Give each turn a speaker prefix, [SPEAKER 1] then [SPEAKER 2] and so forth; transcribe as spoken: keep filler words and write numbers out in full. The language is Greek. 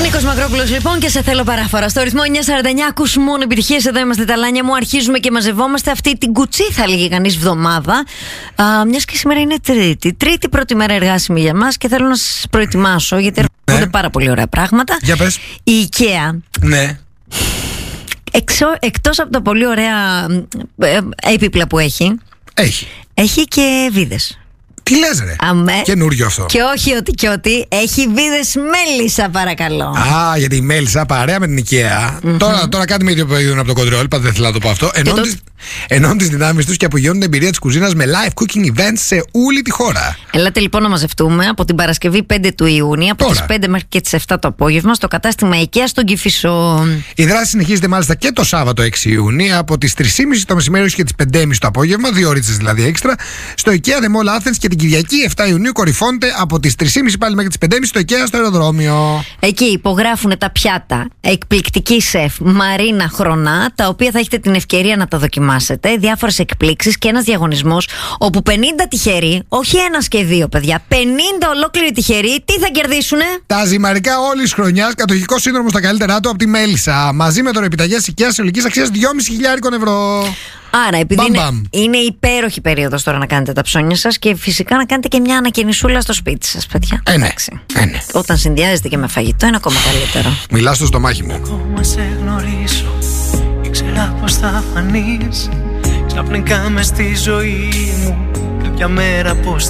[SPEAKER 1] Νίκος Μακρόπουλος λοιπόν και σε θέλω παράφορα. Στο ρυθμό εννιά σαράντα εννιά ακούς μόνο επιτυχίες. Εδώ είμαστε τα Λάνια μου. Αρχίζουμε και μαζευόμαστε αυτή την κουτσή, θα λέγει κανείς, βδομάδα. Μιας και σήμερα είναι Τρίτη. Τρίτη πρώτη μέρα εργάσιμη για μας και θέλω να σας προετοιμάσω γιατί έρχονται ναι. πάρα πολύ ωραία πράγματα.
[SPEAKER 2] Για πες.
[SPEAKER 1] Η IKEA.
[SPEAKER 2] Ναι.
[SPEAKER 1] Εξω, εκτός από τα πολύ ωραία ε, έπιπλα που έχει,
[SPEAKER 2] έχει,
[SPEAKER 1] έχει και βίδες.
[SPEAKER 2] Τι λες ρε,
[SPEAKER 1] Αμέ.
[SPEAKER 2] Καινούριο αυτό.
[SPEAKER 1] Και όχι ότι και ότι, έχει βίδες μέλισσα παρακαλώ.
[SPEAKER 2] Α, γιατί η μέλισσα παρέα με την IKEA. Mm-hmm. Τώρα, τώρα κάτι με ίδιο που είδαν από το κοντρόλ, πάντα δεν θέλω να το πω αυτό. Ενώνουν τις, το... τις δυνάμεις τους και απογειώνουν την εμπειρία της κουζίνας με live cooking events σε όλη τη χώρα.
[SPEAKER 1] Ελάτε λοιπόν να μαζευτούμε από την Παρασκευή πέντε του Ιούνιου, από τις πέντε μέχρι και τις επτά το απόγευμα, στο κατάστημα IKEA στον Κηφισό.
[SPEAKER 2] Η δράση συνεχίζεται μάλιστα και το Σάββατο έξι Ιουνίου από τις τρεις και μισή το μεσημέρι και τις πέντε και μισή το απόγευμα, δύο ώρες δηλαδή έξτρα, στο IKEA The Mall Athens, και την Κυριακή επτά Ιουνίου κορυφώνεται από τις τρεις και μισή πάλι μέχρι τις πέντε και μισή στο IKEA στο αεροδρόμιο. Εκεί
[SPEAKER 1] υπογράφουν τα πιάτα εκπληκτική σεφ Μαρίνα Χρονά, τα οποία θα έχετε την ευκαιρία να τα δοκιμάσετε. Διάφορες εκπλήξεις και ένας διαγωνισμός όπου πενήντα τυχεροί, όχι ένας και δύο παιδιά, πενήντα ολόκληροι τυχεροί, τι θα κερδίσουνε?
[SPEAKER 2] Τα ζυμαρικά όλης της χρονιάς, κατοχικό σύνδρομο στα καλύτερά του από τη Μέλισσα. Μαζί με δωρεπιταγές IKEA συνολικής αξίας δυόμισι χιλιάδες ευρώ.
[SPEAKER 1] Άρα, επειδή
[SPEAKER 2] μπαμ,
[SPEAKER 1] είναι,
[SPEAKER 2] μπαμ.
[SPEAKER 1] είναι υπέροχη περίοδος τώρα να κάνετε τα ψώνια σας και φυσικά να κάνετε και μια ανακαινισούλα στο σπίτι σας, παιδιά.
[SPEAKER 2] Ε, ναι. Ε, ναι.
[SPEAKER 1] Όταν συνδυάζεται και με φαγητό, είναι ακόμα καλύτερο.
[SPEAKER 2] Μιλάς στο στομάχι μου.
[SPEAKER 3] Ακόμα σε γνωρίζω, ήξερα πως θα φανείς ξαφνικά μες στη ζωή μου κάποια μέρα πως